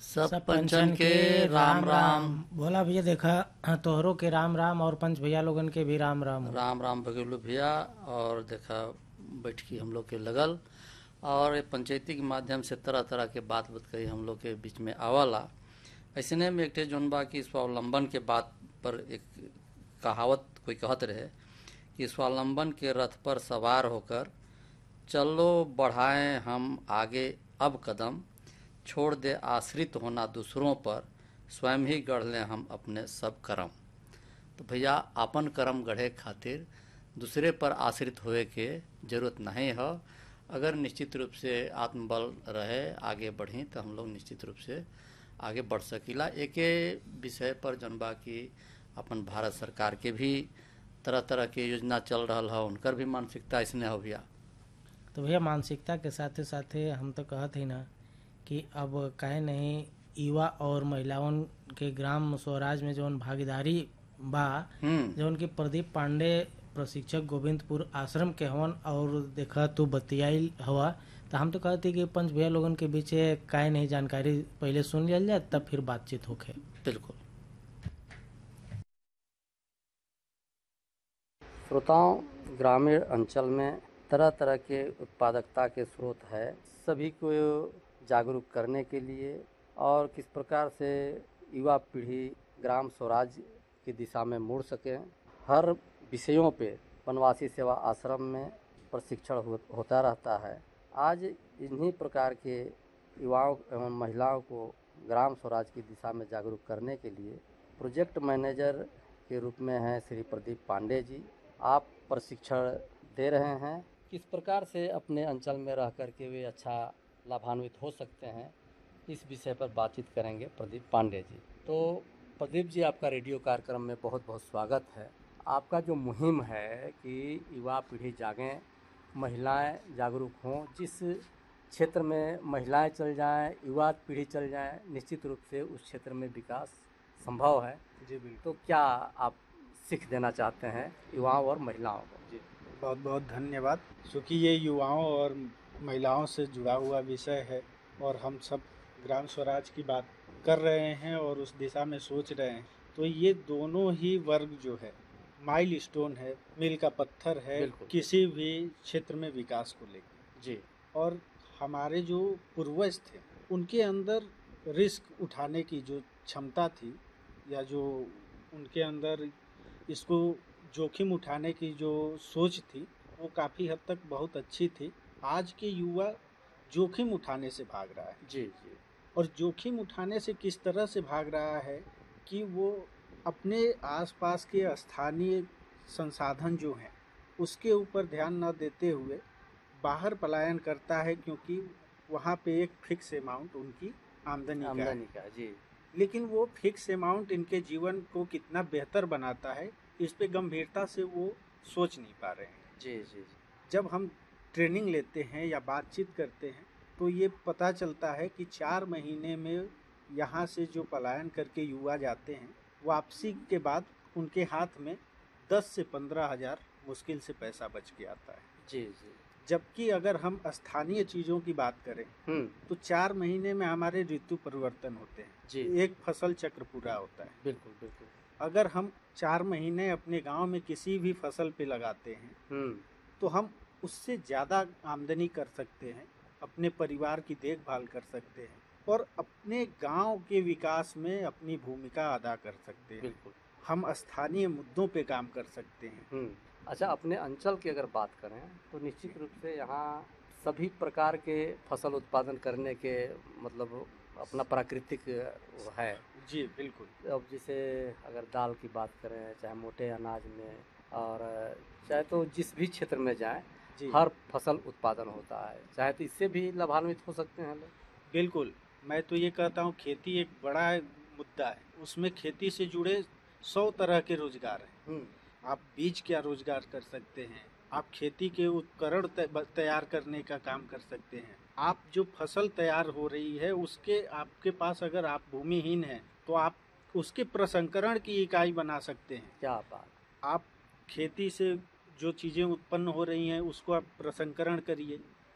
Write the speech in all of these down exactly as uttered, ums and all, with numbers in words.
सब सब पंचन पंचन के के राम राम राम। राम। बोला भैया, देखा तोहरों के राम राम और पंच भैया लोगन के भी राम राम हो। राम राम बगेलू भैया। और देखा बैठकी हम लोग के लगल और ये पंचायती के माध्यम से तरह तरह के बात बात कही हम लोग के बीच में आवला। ऐसने में एक ठे जोन बा कि स्वावलंबन के बात पर एक कहावत कोई कहत रहे कि स्वावलंबन के रथ पर सवार होकर चलो बढ़ाएं हम आगे अब कदम, छोड़ दे आश्रित होना दूसरों पर, स्वयं ही गढ़ लें हम अपने सब कर्म। तो भैया अपन कर्म गढ़े खातिर दूसरे पर आश्रित होए के जरूरत नहीं है। अगर निश्चित रूप से आत्मबल रहे आगे बढ़ी तो हम लोग निश्चित रूप से आगे बढ़ सकीला। एक विषय पर जौन बा कि अपन भारत सरकार के भी तरह तरह के योजना चल रहा है, उनकर भी मानसिकता इसने हो भैया। तो भैया मानसिकता के साथे साथे हम तो कहत ही ना कि अब काहे नहीं युवा और महिलाओं के ग्राम स्वराज में जौन भागीदारी बा, हम्म जौन की प्रदीप पांडे प्रशिक्षक गोविंदपुर आश्रम के हवन और देखा तू बतियाई हवा, तो हम तो कहते कि पंच भैया लोगन के बीच काहे नहीं जानकारी पहले सुन लिया जाए तब फिर बातचीत होखे। बिल्कुल। श्रोताओं, ग्रामीण अंचल में तरह तरह के उत्पादकता के स्रोत है। सभी को जागरूक करने के लिए और किस प्रकार से युवा पीढ़ी ग्राम स्वराज की दिशा में मुड़ सके, हर विषयों पे वनवासी सेवा आश्रम में प्रशिक्षण हो, होता रहता है। आज इन्हीं प्रकार के युवाओं एवं महिलाओं को ग्राम स्वराज की दिशा में जागरूक करने के लिए प्रोजेक्ट मैनेजर के रूप में हैं श्री प्रदीप पांडे जी। आप प्रशिक्षण दे रहे हैं, किस प्रकार से अपने अंचल में रह करके वे अच्छा लाभान्वित हो सकते हैं, इस विषय पर बातचीत करेंगे प्रदीप पांडे जी। तो प्रदीप जी, आपका रेडियो कार्यक्रम में बहुत बहुत स्वागत है। आपका जो मुहिम है कि युवा पीढ़ी जागें, महिलाएं जागरूक हों, जिस क्षेत्र में महिलाएं चल जाएं, युवा पीढ़ी चल जाएं, निश्चित रूप से उस क्षेत्र में विकास संभव है। जी बिल्कुल। तो क्या आप सीख देना चाहते हैं युवाओं और महिलाओं को? जी बहुत बहुत धन्यवाद। चूँकि ये युवाओं और महिलाओं से जुड़ा हुआ विषय है और हम सब ग्राम स्वराज की बात कर रहे हैं और उस दिशा में सोच रहे हैं, तो ये दोनों ही वर्ग जो है माइल स्टोन है, मील का पत्थर है बिल्कुल। किसी भी क्षेत्र में विकास को लेकर। जी। और हमारे जो पूर्वज थे उनके अंदर रिस्क उठाने की जो क्षमता थी या जो उनके अंदर इसको जोखिम उठाने की जो सोच थी वो काफ़ी हद तक बहुत अच्छी थी। आज के युवा जोखिम उठाने से भाग रहा है। जी जी। और जोखिम उठाने से किस तरह से भाग रहा है कि वो अपने आसपास के स्थानीय संसाधन जो हैं उसके ऊपर ध्यान न देते हुए बाहर पलायन करता है, क्योंकि वहाँ पे एक फिक्स अमाउंट उनकी आमदनी का है। आमदनी का, जी। लेकिन वो फिक्स अमाउंट इनके जीवन को कितना बेहतर बनाता है इस पे गंभीरता से वो सोच नहीं पा रहे हैं। जी जी जी। जब हम ट्रेनिंग लेते हैं या बातचीत करते हैं तो ये पता चलता है कि चार महीने में यहाँ से जो पलायन करके युवा जाते हैं, वापसी के बाद उनके हाथ में दस से पंद्रह हजार मुश्किल से पैसा बच के आता है। जी जी। जबकि अगर हम स्थानीय चीज़ों की बात करें तो चार महीने में हमारे ऋतु परिवर्तन होते हैं। जी। एक फसल चक्र पूरा होता है। बिल्कुल बिल्कुल। अगर हम चार महीने अपने गांव में किसी भी फसल पे लगाते हैं तो हम उससे ज़्यादा आमदनी कर सकते हैं, अपने परिवार की देखभाल कर सकते हैं और अपने गांव के विकास में अपनी भूमिका अदा कर सकते हैं। बिल्कुल। हम स्थानीय मुद्दों पे काम कर सकते हैं। अच्छा, अपने अंचल की अगर बात करें तो निश्चित रूप से यहाँ सभी प्रकार के फसल उत्पादन करने के मतलब अपना प्राकृतिक है। जी बिल्कुल। अब जैसे अगर दाल की बात करें, चाहे मोटे अनाज में, और चाहे तो जिस भी क्षेत्र में जाएं, हर फसल उत्पादन होता है, चाहे तो इससे भी लाभान्वित हो सकते हैं लोग। बिल्कुल। मैं तो ये कहता हूँ खेती एक बड़ा मुद्दा है, उसमें खेती से जुड़े सौ तरह के रोजगार हैं। आप बीज क्या रोजगार कर सकते हैं, आप खेती के उपकरण तैयार करने का काम कर सकते हैं, आप जो फसल तैयार हो रही है उसके आपके पास अगर आप भूमिहीन हैं तो आप उसके प्रसंस्करण की इकाई बना सकते हैं। क्या बात। आप खेती से जो चीज़ें उत्पन्न हो रही हैं उसको आप प्रसंस्करण करिए,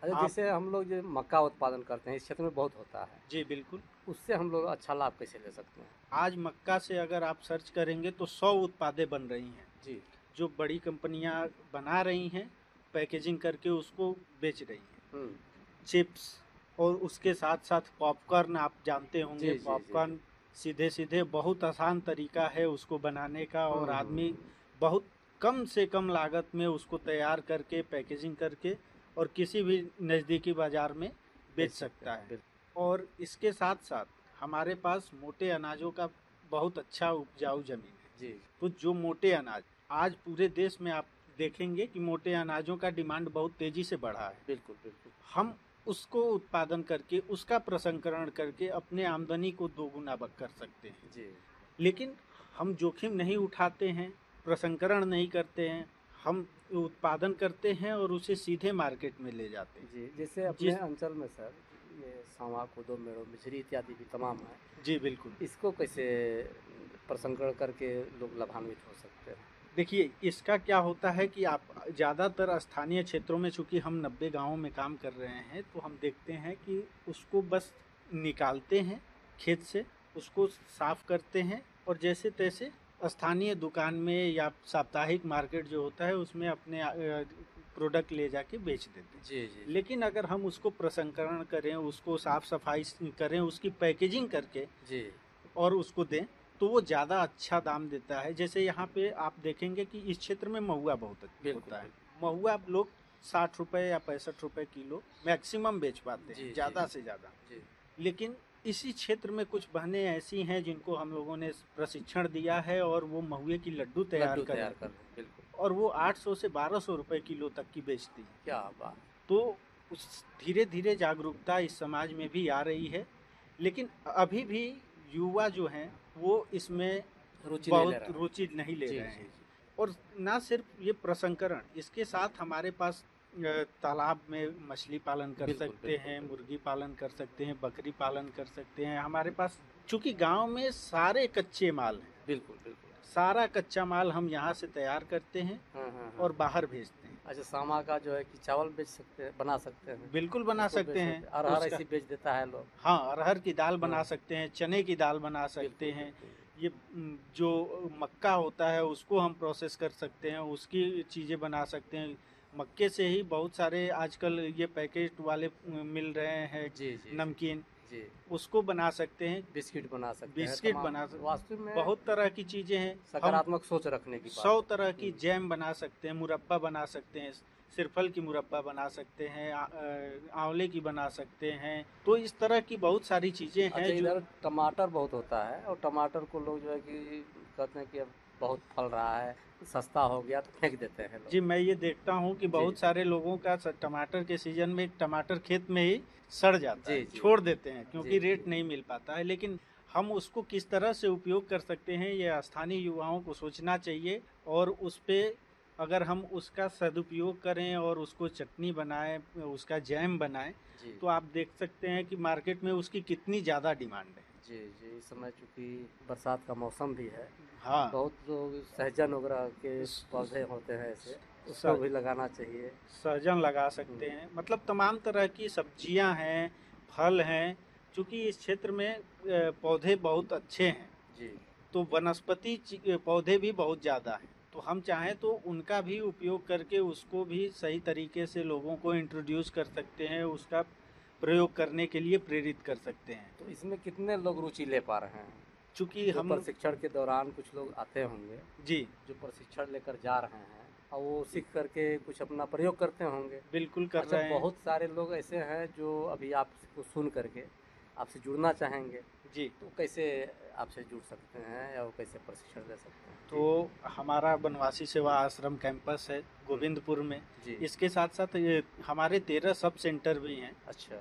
अच्छा, आप जैसे हम लोग जो मक्का उत्पादन करते हैं इस क्षेत्र में बहुत होता है, जी बिल्कुल। उससे हम लोग अच्छा लाभ कैसे ले सकते हैं? आज मक्का से अगर आप सर्च करेंगे तो सौ उत्पादें बन रही हैं, जी। जो बड़ी कंपनियां बना रही हैं, पैकेजिंग करके उसको बेच रही हैं। हम्म। चिप्स और उसके साथ साथ पॉपकॉर्न, आप जानते जी होंगे जी जी जी। पॉपकॉर्न सीधे सीधे बहुत आसान तरीका है उसको बनाने का, और हम्म, हम्म, आदमी बहुत कम से कम लागत में उसको तैयार करके पैकेजिंग करके और किसी भी नज़दीकी बाज़ार में बेच सकता है। बिल्कुल। और इसके साथ साथ हमारे पास मोटे अनाजों का बहुत अच्छा उपजाऊ ज़मीन है। जी। तो जो मोटे अनाज आज पूरे देश में आप देखेंगे कि मोटे अनाजों का डिमांड बहुत तेज़ी से बढ़ा है। बिल्कुल बिल्कुल। हम उसको उत्पादन करके उसका प्रसंस्करण करके अपने आमदनी को दोगुना कर सकते हैं। जी। लेकिन हम जोखिम नहीं उठाते हैं, प्रसंस्करण नहीं करते हैं, हम उत्पादन करते हैं और उसे सीधे मार्केट में ले जाते हैं। जी, जैसे अपने जिस अंचल में सर ये सांवा, कोदो, मेड़ो, मिश्री इत्यादि भी तमाम है, जी बिल्कुल। इसको कैसे प्रसंस्करण करके लोग लाभान्वित हो सकते हैं? देखिए, इसका क्या होता है कि आप ज़्यादातर स्थानीय क्षेत्रों में, चूँकि हम नब्बे गाँवों में काम कर रहे हैं, तो हम देखते हैं कि उसको बस निकालते हैं खेत से, उसको साफ करते हैं और जैसे तैसे स्थानीय दुकान में या साप्ताहिक मार्केट जो होता है उसमें अपने प्रोडक्ट ले जाके बेच देते हैं। जी जी। लेकिन अगर हम उसको प्रसंस्करण करें, उसको साफ सफाई करें, उसकी पैकेजिंग करके जी। और उसको दें, तो वो ज़्यादा अच्छा दाम देता है। जैसे यहाँ पे आप देखेंगे कि इस क्षेत्र में महुआ बहुत होता है। महुआ लोग साठ रुपए या पैंसठ रुपए किलो मैक्सिमम बेच पाते हैं, ज़्यादा से ज़्यादा। लेकिन इसी क्षेत्र में कुछ बहनें ऐसी हैं जिनको हम लोगों ने प्रशिक्षण दिया है और वो महुए की लड्डू तैयार लड्डू तैयार कर कर बिल्कुल। और वो आठ सौ से बारह सौ रुपए किलो तक की बेचती है। क्या बात। तो उस धीरे धीरे जागरूकता इस समाज में भी आ रही है, लेकिन अभी भी युवा जो हैं वो इसमें रुचि बहुत रुचि नहीं ले जी, रहे जी, हैं। जी। और ना सिर्फ ये प्रसंस्करण, इसके साथ हमारे पास अ, तालाब में मछली पालन कर बिल्कुल, सकते बिल्कुल, हैं, बिल्कुल। मुर्गी पालन कर सकते हैं, बकरी पालन कर सकते हैं। हमारे पास चूंकि गांव में सारे कच्चे माल हैं, बिल्कुल बिल्कुल। सारा कच्चा माल हम यहाँ से तैयार करते हैं हाँ, हाँ, हाँ। और बाहर भेजते हैं। अच्छा, सामा का जो है कि चावल बेच सकते हैं, बना सकते हैं? बिल्कुल बना उसको सकते बेच हैं। अरहर उसका ऐसी बेच देता है लोग। हाँ, अरहर की दाल बना हाँ। सकते हैं, चने की दाल बना सकते बिल्कुल, हैं। बिल्कुल। ये म, जो मक्का होता है उसको हम प्रोसेस कर सकते हैं, उसकी चीज़ें बना सकते हैं। मक्के से ही बहुत सारे आजकल ये पैकेट वाले म, मिल रहे हैं जी जी नमकीन, जी। उसको बना सकते हैं, बिस्किट बना सकते हैं, बिस्किट तमाम बना सकते वास्तव में बहुत तरह की चीज़ें हैं। हम सकारात्मक सोच रखने की बात सौ है। तरह की हम्म। जैम बना सकते हैं, मुरब्बा बना सकते हैं, सिरफल की मुरब्बा बना सकते हैं, आ- अ, आंवले की बना सकते हैं। तो इस तरह की बहुत सारी चीज़ें अच्छा, हैं जो इधर टमाटर बहुत होता है और टमाटर को लोग जो है कि कहते हैं कि अब बहुत फल रहा है, सस्ता हो गया तो फेंक देते हैं लोग। जी, मैं ये देखता हूँ कि बहुत जी। सारे लोगों का स- टमाटर के सीजन में टमाटर खेत में ही सड़ जाता जी, है, जी। छोड़ देते हैं क्योंकि जी, रेट जी। नहीं मिल पाता है। लेकिन हम उसको किस तरह से उपयोग कर सकते हैं, ये स्थानीय युवाओं को सोचना चाहिए। और उस पे अगर हम उसका सदुपयोग करें और उसको चटनी बनाएं, उसका जैम बनाएं, जी तो आप देख सकते हैं कि मार्केट में उसकी कितनी ज़्यादा डिमांड है। जी जी। इस समय चूँकि बरसात का मौसम भी है, हाँ, बहुत लोग सहजन वगैरह के स- पौधे होते हैं ऐसे, उसको सह- भी लगाना चाहिए। सहजन लगा सकते हैं। मतलब तमाम तरह की सब्जियां हैं, फल हैं। चूँकि इस क्षेत्र में अ, पौधे बहुत अच्छे हैं, जी तो वनस्पति चि- पौधे भी बहुत ज़्यादा हैं। तो हम चाहें तो उनका भी उपयोग करके उसको भी सही तरीके से लोगों को इंट्रोड्यूस कर सकते हैं, उसका प्रयोग करने के लिए प्रेरित कर सकते हैं। तो इसमें कितने लोग रुचि ले पा रहे हैं? चूँकि जो हम प्रशिक्षण के दौरान कुछ लोग आते होंगे, जी जो प्रशिक्षण लेकर जा रहे हैं और वो सीख करके कुछ अपना प्रयोग करते होंगे। बिल्कुल कर अच्छा, रहे हैं। बहुत सारे लोग ऐसे हैं जो अभी आपको सुन करके आपसे जुड़ना चाहेंगे, जी, तो कैसे आपसे जुड़ सकते हैं या वो कैसे प्रशिक्षण ले सकते हैं? तो हमारा बनवासी सेवा आश्रम कैंपस है गोविंदपुर में। जी। इसके साथ साथ ये हमारे तेरह सब सेंटर भी हैं। अच्छा।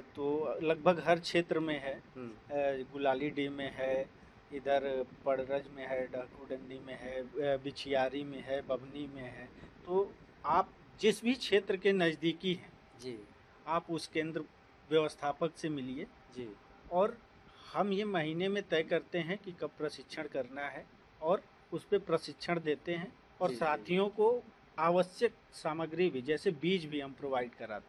तो लगभग हर क्षेत्र में है। हम्म। अ, गुलाली डी में है, इधर पड़रज में है, डहकुडंडी में है, अ, बिछियारी में है, बभनी में है। तो आप जिस भी क्षेत्र के नज़दीकी हैं, जी आप उस केंद्र व्यवस्थापक से मिलिए जी और हम ये महीने में तय करते हैं कि कब प्रशिक्षण करना है और उस पर प्रशिक्षण देते हैं। और जी, जी। साथियों को आवश्यक सामग्री भी, जैसे बीज भी हम प्रोवाइड कराते हैं।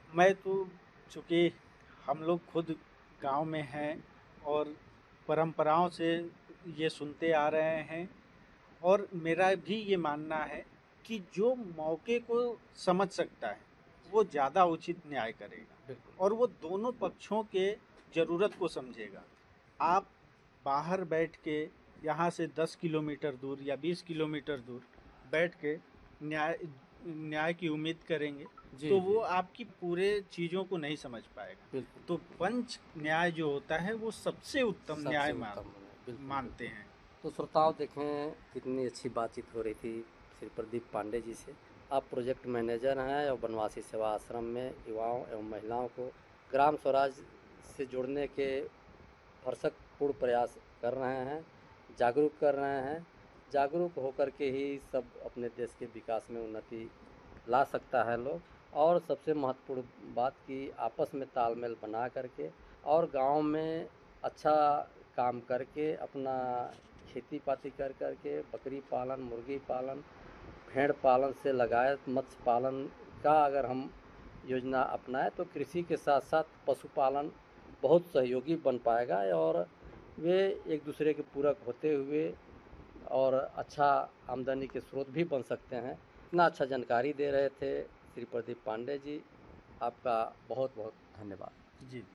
मैं तो चूँकि हम लोग खुद गांव में हैं और परंपराओं से ये सुनते आ रहे हैं, और मेरा भी ये मानना है कि जो मौके को समझ सकता है वो ज़्यादा उचित न्याय करेगा और वो दोनों पक्षों के ज़रूरत को समझेगा। आप बाहर बैठ के यहाँ से दस किलोमीटर दूर या बीस किलोमीटर दूर बैठ के न्याय न्याय की उम्मीद करेंगे तो वो आपकी पूरे चीज़ों को नहीं समझ पाएगा। तो पंच न्याय जो होता है वो सबसे उत्तम न्याय मान मानते हैं। तो श्रोताओं, देखें कितनी अच्छी बातचीत हो रही थी श्री प्रदीप पांडे जी से। आप प्रोजेक्ट मैनेजर हैं और बनवासी सेवा आश्रम में युवाओं एवं महिलाओं को ग्राम स्वराज से जोड़ने के भरसकपूर्ण प्रयास कर रहे हैं, जागरूक कर रहे हैं। जागरूक होकर के ही सब अपने देश के विकास में उन्नति ला सकता है लोग। और सबसे महत्वपूर्ण बात कि आपस में तालमेल बना करके और गांव में अच्छा काम करके अपना खेती पाती कर करके बकरी पालन, मुर्गी पालन, भेड़ पालन से लगाए मत्स्य पालन का अगर हम योजना अपनाएं तो कृषि के साथ साथ पशुपालन बहुत सहयोगी बन पाएगा और वे एक दूसरे के पूरक होते हुए और अच्छा आमदनी के स्रोत भी बन सकते हैं। इतना अच्छा जानकारी दे रहे थे श्री प्रदीप पांडे जी, आपका बहुत बहुत धन्यवाद जी।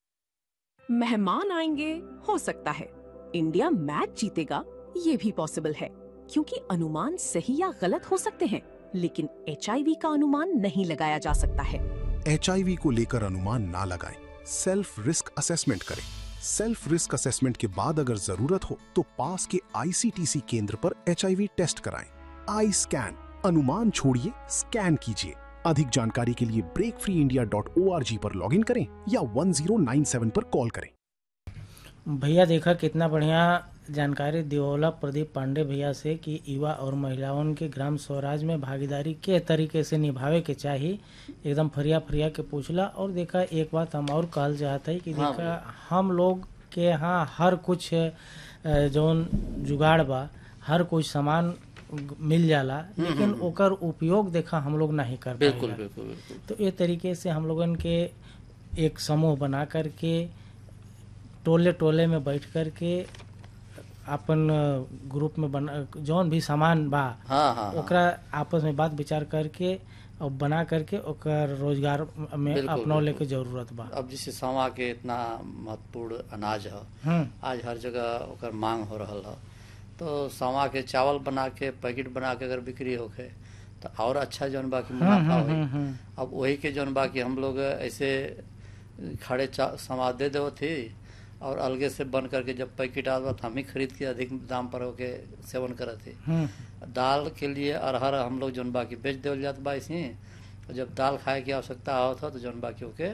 मेहमान आएंगे, हो सकता है इंडिया मैच जीतेगा, ये भी पॉसिबल है क्योंकि अनुमान सही या गलत हो सकते हैं, लेकिन एच आई वी का अनुमान नहीं लगाया जा सकता है। एच आई वी को लेकर अनुमान ना लगाएं, सेल्फ रिस्क असेसमेंट करें। सेल्फ रिस्क असेसमेंट के बाद अगर जरूरत हो तो पास के आई सी टी सी केंद्र पर एच आई वी टेस्ट कराएं। आई स्कैन, अनुमान छोड़िए, स्कैन कीजिए। अधिक जानकारी के लिए break free India dot O R G पर लॉगिन करें या वन ज़ीरो नाइन सेवन पर कॉल करें। भैया देखा कितना बढ़िया जानकारी दियोला प्रदीप पांडे भैया से कि युवा और महिलाओं के ग्राम स्वराज में भागीदारी के तरीके से निभावे के चाहिए। एकदम फरिया फरिया के पूछला। और देखा एक बात हम और कहल चाहते हैं कि हाँ देखा हम लोग के यहाँ हर कुछ जौन जुगाड़ बा, हर कुछ सामान मिल जाला, लेकिन ओकर उपयोग देखा हम लोग नहीं कर पाएगा। बिल्कुल बिल्कुल बिल्कुल। तो ये तरीके से हम लोगन के एक समूह बना करके टोले टोले में बैठ करके अपन ग्रुप में बना जौन भी सामान बा, हाँ हाँ ओकरा आपस में बात विचार करके और बना करके ओकर रोजगार में अपनौले के जरूरत बा। अब जैसे समा के इतना महत्वपूर्ण अनाज है, आज हर जगह ओकर मांग हो रहा है, तो समा के चावल बना के पैकेट बना के अगर बिक्री होके तो और अच्छा जौन बा की मुनाफा हुई। अब वही के जौन बा की हम लोग ऐसे खड़े समा दे दो थी और अलगे से बन करके जब पैकेट आता था हम ही खरीद के अधिक दाम पर होके सेवन करे थे। दाल के लिए अरहर हम लोग जौन बाकी बेच देवल जात बा इसी, और जब दाल खाए की आवश्यकता आवत था तो जौन बाकी होके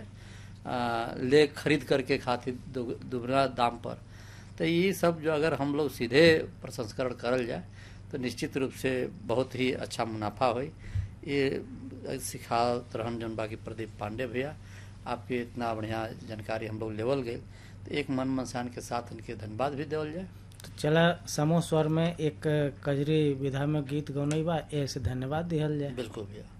ले खरीद करके खाती दुगना दाम पर। तो ये सब जो अगर हम लोग सीधे प्रसंस्करण करल जाए तो निश्चित रूप से बहुत ही अच्छा मुनाफा हो। ये सिखात रहन जौन बाकी प्रदीप पांडे भैया, आपके इतना बढ़िया जानकारी हम लोग लेवल गए तो एक मन मनसान के साथ इनके धन्यवाद भी देवल जाए। तो चला समूह स्वर में एक कजरी विधा में गीत गौनई बा, ऐसे धन्यवाद दिहल जाए। बिल्कुल भैया।